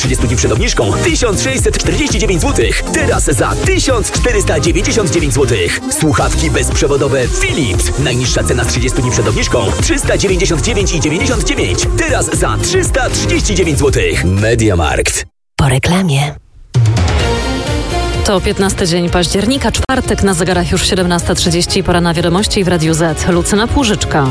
30 dni przed obniżką 1649 zł. Teraz za 1499 zł. Słuchawki bezprzewodowe Philips. Najniższa cena z 30 dni przed obniżką 399,99. Teraz za 339 zł. MediaMarkt. Po reklamie. To 15 dzień października, czwartek, na zegarach już 17:30, pora na wiadomości w Radiu Z. Lucyna Płużyczka.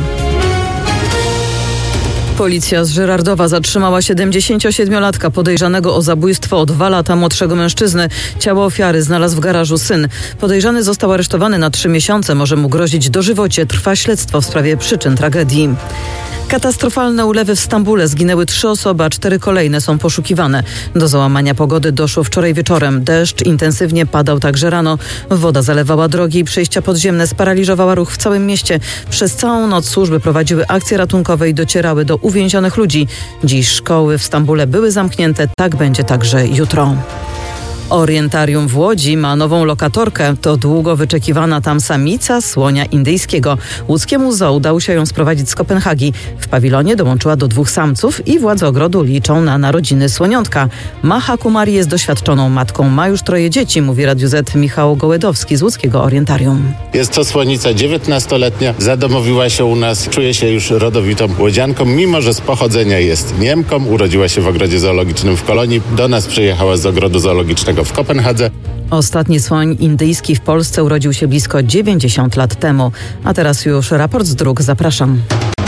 Policja z Żyrardowa zatrzymała 77-latka podejrzanego o zabójstwo o 2 lata młodszego mężczyzny. Ciało ofiary znalazł w garażu syn. Podejrzany został aresztowany na 3 miesiące. Może mu grozić dożywocie. Trwa śledztwo w sprawie przyczyn tragedii. Katastrofalne ulewy w Stambule. Zginęły 3 osoby, a 4 kolejne są poszukiwane. Do załamania pogody doszło wczoraj wieczorem. Deszcz intensywnie padał także rano. Woda zalewała drogi i przejścia podziemne, sparaliżowała ruch w całym mieście. Przez całą noc służby prowadziły akcje ratunkowe i docierały do uwięzionych ludzi. Dziś szkoły w Stambule były zamknięte. Tak będzie także jutro. Orientarium w Łodzi ma nową lokatorkę. To długo wyczekiwana tam samica słonia indyjskiego. Łódzkiemu zoo udało się ją sprowadzić z Kopenhagi. W pawilonie dołączyła do 2 samców i władze ogrodu liczą na narodziny słoniątka. Maha Kumari jest doświadczoną matką. Ma już 3 dzieci, mówi Radiu Z Michał Gołędowski z łódzkiego Orientarium. Jest to słonica 19-letnia. Zadomowiła się u nas. Czuje się już rodowitą łodzianką, mimo że z pochodzenia jest Niemką. Urodziła się w ogrodzie zoologicznym w Kolonii. Do nas przyjechała z ogrodu zoologicznego w Kopenhadze. Ostatni słoń indyjski w Polsce urodził się blisko 90 lat temu. A teraz już raport z dróg. Zapraszam.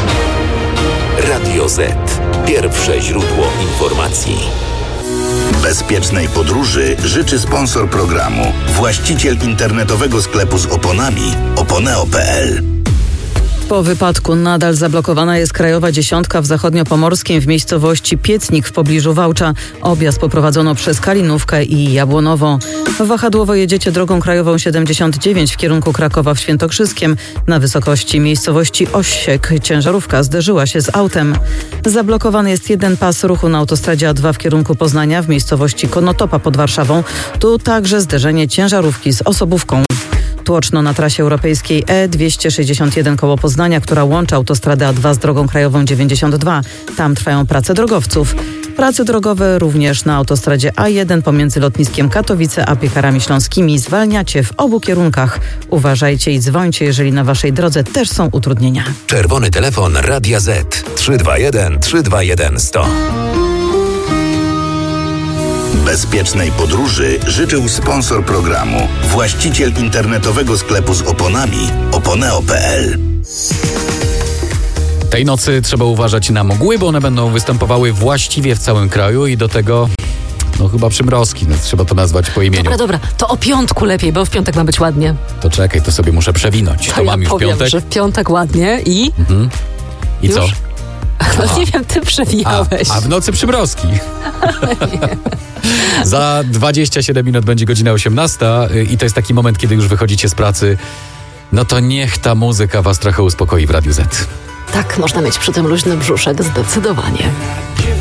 Radio Z. Pierwsze źródło informacji. Bezpiecznej podróży życzy sponsor programu. Właściciel internetowego sklepu z oponami oponeo.pl. Po wypadku nadal zablokowana jest krajowa 10 w zachodniopomorskim w miejscowości Piecnik w pobliżu Wałcza. Objazd poprowadzono przez Kalinówkę i Jabłonowo. Wahadłowo jedziecie drogą krajową 79 w kierunku Krakowa w Świętokrzyskiem. Na wysokości miejscowości Osiek ciężarówka zderzyła się z autem. Zablokowany jest jeden pas ruchu na autostradzie A2 w kierunku Poznania w miejscowości Konotopa pod Warszawą. Tu także zderzenie ciężarówki z osobówką. Tłoczno na trasie europejskiej E261 koło Poznania, która łączy autostradę A2 z drogą krajową 92. Tam trwają prace drogowców. Prace drogowe również na autostradzie A1 pomiędzy lotniskiem Katowice a Piekarami Śląskimi. Zwalniacie w obu kierunkach. Uważajcie i dzwońcie, jeżeli na waszej drodze też są utrudnienia. Czerwony telefon Radia Z 321 321 100. Bezpiecznej podróży życzył sponsor programu. Właściciel internetowego sklepu z oponami oponeo.pl. Tej nocy trzeba uważać na mgły, bo one będą występowały właściwie w całym kraju i do tego chyba przymrozki, trzeba to nazwać po imieniu. Dobra, to o piątku lepiej, bo w piątek ma być ładnie. To czekaj, to sobie muszę przewinąć. To ja mam już powiem, piątek. że w piątek ładnie i... I już? co? No nie wiem, ty przewijałeś. A w nocy przymrozki. Za 27 minut będzie godzina 18 i to jest taki moment, kiedy już wychodzicie z pracy. No to niech ta muzyka was trochę uspokoi w Radiu Z. Tak, można mieć przy tym luźny brzuszek, zdecydowanie.